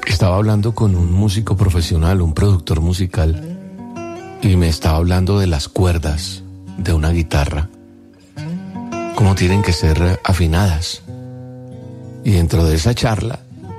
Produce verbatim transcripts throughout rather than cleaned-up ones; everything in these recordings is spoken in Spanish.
Estaba hablando con un músico profesional, un productor musical, y me estaba hablando de las cuerdas de una guitarra, cómo tienen que ser afinadas. Y dentro de esa charla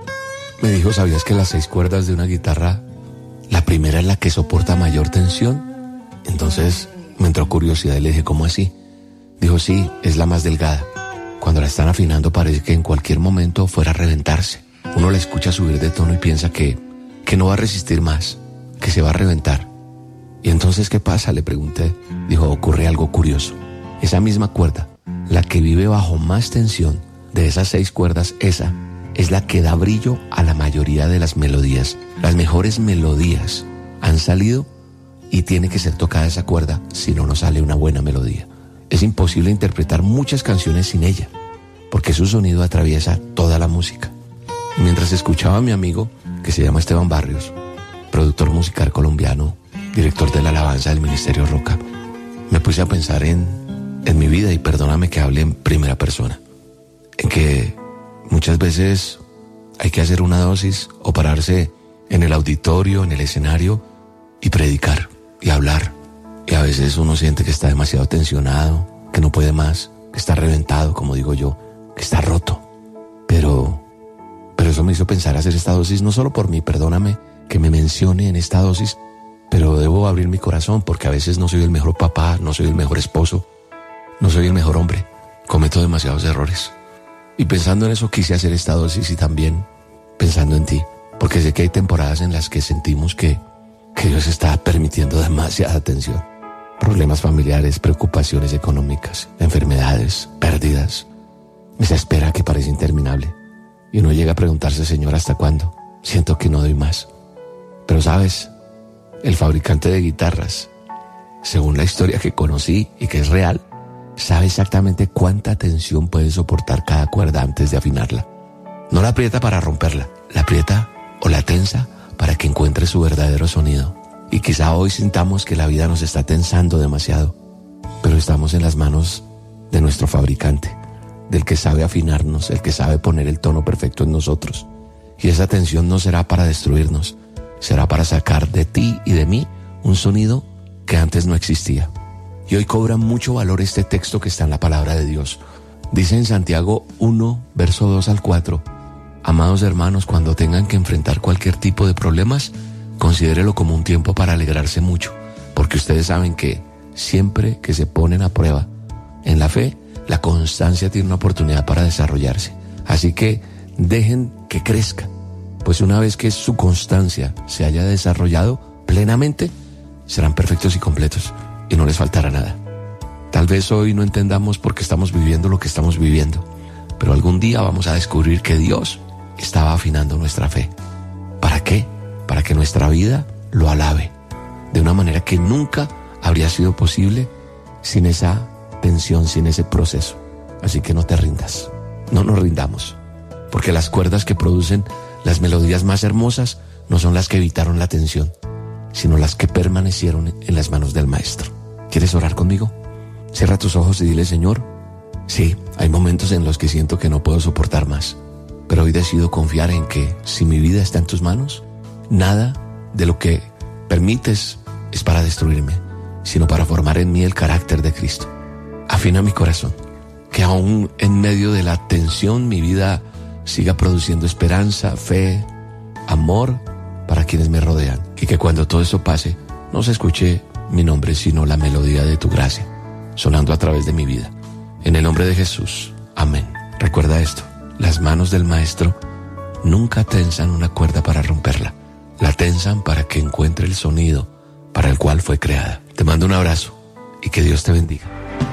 me dijo, ¿sabías que las seis cuerdas de una guitarra, la primera es la que soporta mayor tensión? Entonces me entró curiosidad y le dije, ¿cómo así? Dijo, sí, es la más delgada. Cuando la están afinando parece que en cualquier momento fuera a reventarse. Uno la escucha subir de tono y piensa que, que no va a resistir más, que se va a reventar. ¿Y entonces qué pasa?, le pregunté. Dijo, ocurre algo curioso. Esa misma cuerda, la que vive bajo más tensión de esas seis cuerdas, esa es la que da brillo a la mayoría de las melodías. Las mejores melodías han salido y tiene que ser tocada esa cuerda, si no, no sale una buena melodía. Es imposible interpretar muchas canciones sin ella, porque su sonido atraviesa toda la música. Y mientras escuchaba a mi amigo, que se llama Esteban Barrios, productor musical colombiano, director de la alabanza del Ministerio Roca, me puse a pensar en, en mi vida, y perdóname que hable en primera persona, en que muchas veces hay que hacer una dosis o pararse en el auditorio, en el escenario, y predicar y hablar. Y a veces uno siente que está demasiado tensionado, que no puede más, que está reventado, como digo yo, que está roto. Pero, pero eso me hizo pensar hacer esta dosis, no solo por mí, perdóname que me mencione en esta dosis, pero debo abrir mi corazón, porque a veces no soy el mejor papá, no soy el mejor esposo, no soy el mejor hombre, cometo demasiados errores. Y pensando en eso quise hacer esta dosis, y también pensando en ti, porque sé que hay temporadas en las que sentimos que, que Dios está permitiendo demasiada tensión. Problemas familiares, preocupaciones económicas, enfermedades, pérdidas, esa espera que parece interminable. Y uno llega a preguntarse, Señor, ¿hasta cuándo? Siento que no doy más. Pero sabes, el fabricante de guitarras, según la historia que conocí y que es real, sabe exactamente cuánta tensión puede soportar cada cuerda antes de afinarla. No la aprieta para romperla, la aprieta o la tensa para que encuentre su verdadero sonido. Y quizá hoy sintamos que la vida nos está tensando demasiado, pero estamos en las manos de nuestro fabricante, del que sabe afinarnos, el que sabe poner el tono perfecto en nosotros. Y esa tensión no será para destruirnos, será para sacar de ti y de mí un sonido que antes no existía. Y hoy cobra mucho valor este texto que está en la palabra de Dios. Dice en Santiago uno, verso dos al cuatro, amados hermanos, cuando tengan que enfrentar cualquier tipo de problemas, considérelo como un tiempo para alegrarse mucho, porque ustedes saben que siempre que se ponen a prueba en la fe, la constancia tiene una oportunidad para desarrollarse. Así que dejen que crezca, pues una vez que su constancia se haya desarrollado plenamente, serán perfectos y completos, y no les faltará nada. Tal vez hoy no entendamos por qué estamos viviendo lo que estamos viviendo, pero algún día vamos a descubrir que Dios estaba afinando nuestra fe. ¿Para qué? Para que nuestra vida lo alabe, de una manera que nunca habría sido posible sin esa tensión, sin ese proceso. Así que no te rindas, no nos rindamos, porque las cuerdas que producen las melodías más hermosas no son las que evitaron la tensión, sino las que permanecieron en las manos del Maestro. ¿Quieres orar conmigo? Cierra tus ojos y dile, Señor, sí, hay momentos en los que siento que no puedo soportar más, pero hoy decido confiar en que si mi vida está en tus manos, nada de lo que permites es para destruirme, sino para formar en mí el carácter de Cristo. Afina mi corazón, que aún en medio de la tensión mi vida siga produciendo esperanza, fe, amor para quienes me rodean, y que cuando todo eso pase no se escuche mi nombre, sino la melodía de tu gracia sonando a través de mi vida. En el nombre de Jesús, amén. Recuerda esto, las manos del Maestro nunca tensan una cuerda para romperla, la tensan para que encuentre el sonido para el cual fue creada. Te mando un abrazo y que Dios te bendiga.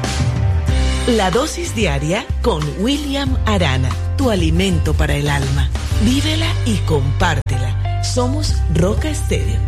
La dosis diaria con William Arana, tu alimento para el alma. Vívela y compártela. Somos Roca Estéreo.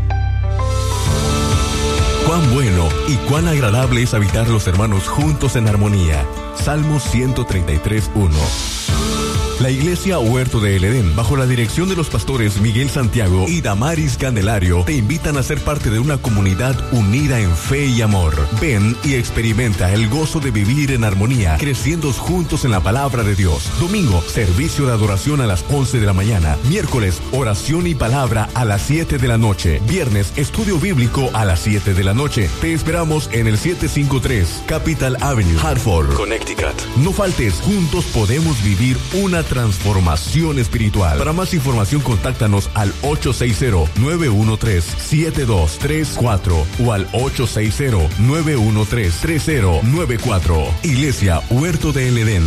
Cuán bueno y cuán agradable es habitar los hermanos juntos en armonía. Salmo ciento treinta y tres, uno. La Iglesia Huerto de El Edén, bajo la dirección de los pastores Miguel Santiago y Damaris Candelario, te invitan a ser parte de una comunidad unida en fe y amor. Ven y experimenta el gozo de vivir en armonía, creciendo juntos en la palabra de Dios. Domingo, servicio de adoración a las once de la mañana. Miércoles, oración y palabra a las siete de la noche. Viernes, estudio bíblico a las siete de la noche. Te esperamos en el setecientos cincuenta y tres Capital Avenue, Hartford, Connecticut. No faltes, juntos podemos vivir una transformación espiritual. Para más información, contáctanos al ocho seis cero, nueve uno tres, siete dos tres cuatro o al ocho seis cero, nueve uno tres, tres cero nueve cuatro. Iglesia Huerto de El Edén.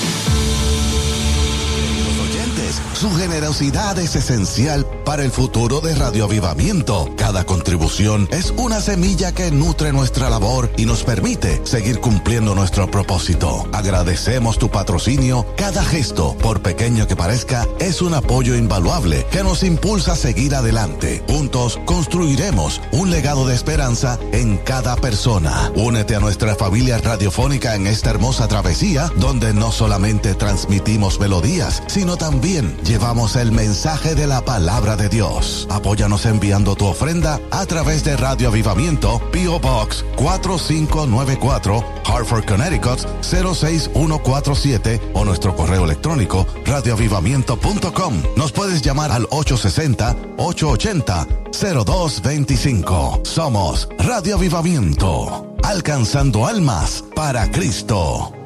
Su generosidad es esencial para el futuro de Radio Avivamiento. Cada contribución es una semilla que nutre nuestra labor y nos permite seguir cumpliendo nuestro propósito. Agradecemos tu patrocinio. Cada gesto, por pequeño que parezca, es un apoyo invaluable que nos impulsa a seguir adelante. Juntos construiremos un legado de esperanza en cada persona. Únete a nuestra familia radiofónica en esta hermosa travesía, donde no solamente transmitimos melodías, sino también llevamos el mensaje de la palabra de Dios. Apóyanos enviando tu ofrenda a través de Radio Avivamiento, P O Box cuatro cinco nueve cuatro, Hartford, Connecticut cero seis uno cuatro siete o nuestro correo electrónico radio avivamiento punto com. Nos puedes llamar al ocho seis cero, ocho ocho cero, cero dos dos cinco. Somos Radio Avivamiento, alcanzando almas para Cristo.